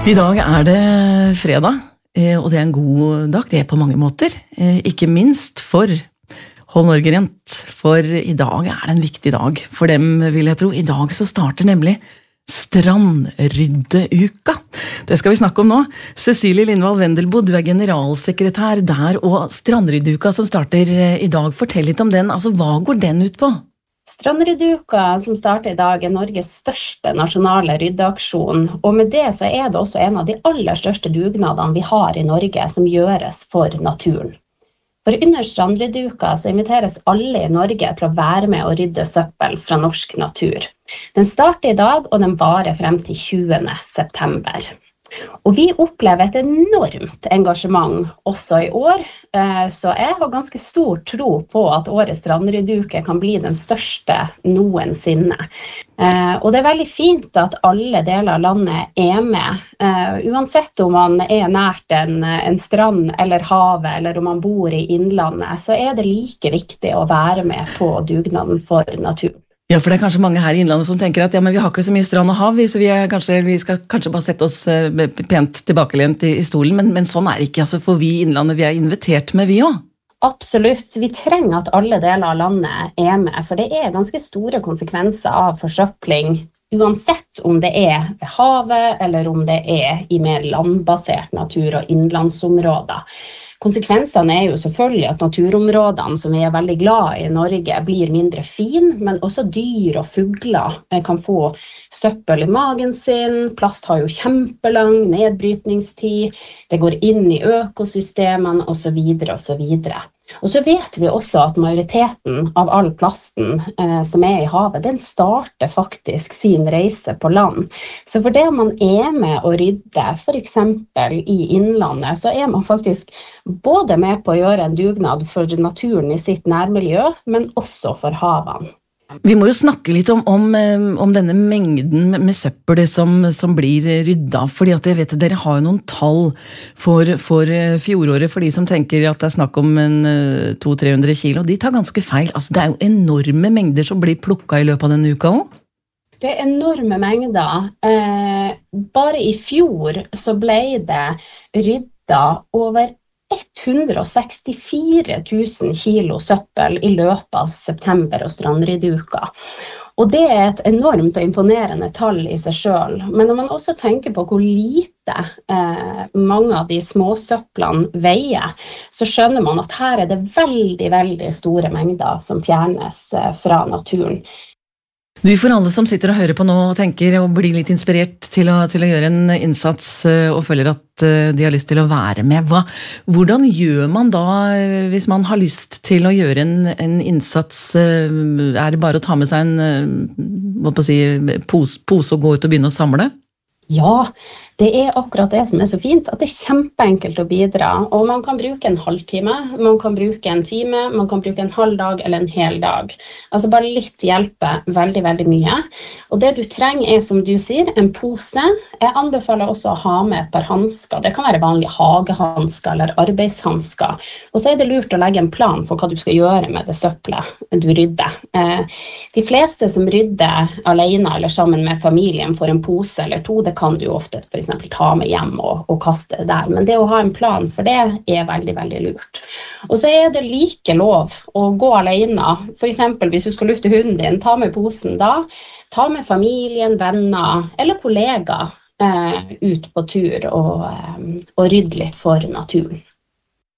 I dag det fredag, og det en god dag, det på mange måter. Ikke minst for Hold Norge Rent, for I dag det en viktig dag for dem, vil jeg tro. I dag så starter nemlig Strandryddeuka. Det skal vi snakke om nå. Cecilie Lindvall Wendelbo, du generalsekretær der, og Strandryddeuka som starter I dag. Fortell litt om den, altså hva går den ut på? Strandryddeuka som starter I dag Norges største nasjonale ryddeaksjon, og med det så det også en av de aller største dugnadene vi har I Norge som gjøres for naturen. For under Strandryddeuka så inviteres alle I Norge til å være med og rydde søppel fra norsk natur. Den starter I dag, og den varer frem til 20. september. Og vi opplever et enormt engasjement også I år, så jeg har ganske stor tro på at årets Strandryddeuke kan bli den største noensinne. Og det veldig fint at alle deler av landet med, uansett om man nært en strand eller havet, eller om man bor I innlandet, så det like viktig å være med på dugnaden for naturen. Ja, for det kanskje mange her I innlandet som tenker at ja, men vi har ikke så mye strand og hav, så vi skal kanskje bare sette oss pent tilbakelent I stolen, men sånn det ikke, altså, for vi I innlandet, vi invitert med vi også. Absolutt, vi trenger at alle deler av landet med, for det ganske store konsekvenser av forsøpling, uansett om det ved havet, eller om det I mer landbasert natur og innlandsområder. Konsekvensene jo selvfølgelig at naturområdene som vi veldig glad I Norge blir mindre fin, men også dyr og fugler kan få søppel I magen sin, plast har jo kjempelang nedbrytningstid, det går inn I økosystemene og så videre og så videre. Og så vet vi også at majoriteten av all plasten som I havet, den starter faktisk sin reise på land. Så for det man med å rydde, for eksempel I innlandet, så man faktisk både med på å gjøre en dugnad for naturen I sitt nærmiljø, men også for havene. Vi må jo snakke litt om denne mengden med søppel som blir rydda, fordi at jeg vet at dere har jo noen tall for fjoråret, for de som tenker at det snakk om 200-300 kilo, de tar ganske feil. Altså, det jo enorme mengder som blir plukket I løpet av denne uka også. Det enorme mengder. Bare I fjor så ble det rydda over 164 000 kilo søppel I løpet av september og Strandryddeuka. Og det et enormt og imponerende tall I seg selv. Men når man også tenker på hvor lite mange av de små søpplene veier, så skjønner man at her det veldig, veldig store mengder som fjernes fra naturen. Du, for alle som sitter og hører på nå og tenker og blir litt inspirert til å gjøre en innsats og føler at de har lyst til å være med, hvordan gjør man da hvis man har lyst til å gjøre en innsats? Det bare å ta med seg en pose og gå ut og begynne å samle? Ja, det akkurat det som så fint, at det kjempeenkelt å bidra, og man kan bruke en halvtime, man kan bruke en time, man kan bruke en halv dag eller en hel dag. Altså bare litt hjelper veldig, veldig mye. Og det du trenger som du sier, en pose. Jeg anbefaler også å ha med et par handsker. Det kan være vanlige hagehandsker eller arbeidshandsker. Og så det lurt å legge en plan for hva du skal gjøre med det søppelet du rydder. De fleste som rydder alene eller sammen med familien får en pose eller to, det kan du jo ofte for eksempel ta med hjem og kaste det der, men det å ha en plan for det veldig, veldig lurt. Og så det like lov å gå alene, for eksempel hvis du skal lufte hunden din, ta med posen da, ta med familien, venner eller kollegaer ut på tur og rydde litt for naturen.